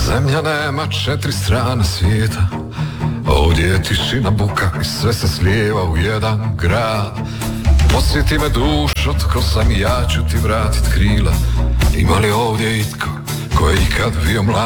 Zemlja nema 4 strane svijeta, ovdje je tišina, buka i sve se slijeva u jedan grad. Posjeti me dušo, tko sam i ja ću ti vratit krila. Ima li ovdje itko ko je ikad bio mlad?